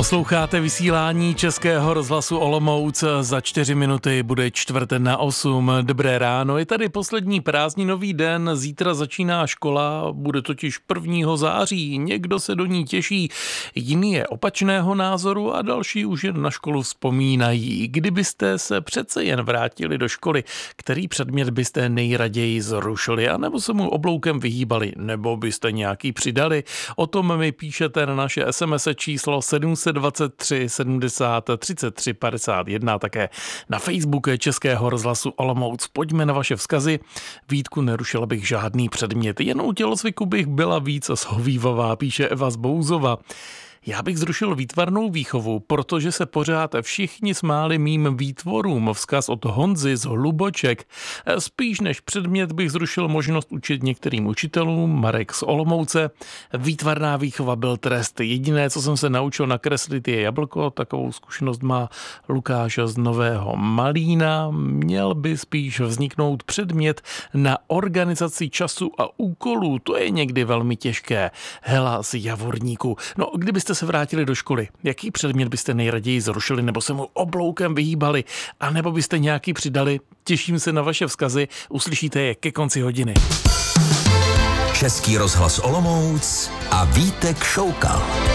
Posloucháte vysílání Českého rozhlasu Olomouc. Za 4 minuty bude 7:45. Dobré ráno, je tady poslední prázdninový den, zítra začíná škola, bude totiž 1. září. Někdo se do ní těší, jiný je opačného názoru a další už jen na školu vzpomínají. Kdybyste se přece jen vrátili do školy, který předmět byste nejraději zrušili, anebo se mu obloukem vyhýbali, nebo byste nějaký přidali? O tom mi píšete na naše SMS číslo 723 70 33 51, také na Facebook Českého rozhlasu Olomouc. Pojďme na vaše vzkazy. Vítku, nerušila bych žádný předmět, jen u tělocviku bych byla víc shovívavá, píše Eva z Bouzova. Já bych zrušil výtvarnou výchovu, protože se pořád všichni smáli mým výtvorům. Vzkaz od Honzy z Hluboček. Spíš než předmět bych zrušil možnost učit některým učitelům. Marek z Olomouce. Výtvarná výchova byl trest. Jediné, co jsem se naučil nakreslit, je jablko. Takovou zkušenost má Lukáš z Nového Malína. Měl by spíš vzniknout předmět na organizaci času a úkolů. To je někdy velmi těžké. Hela z Javorníku. No, kdybyste se vrátili do školy, jaký předmět byste nejraději zrušili nebo se mu obloukem vyhýbali, a nebo byste nějaký přidali? Těším se na vaše vzkazy, uslyšíte je ke konci hodiny. Český rozhlas Olomouc a Vítek Šoukal.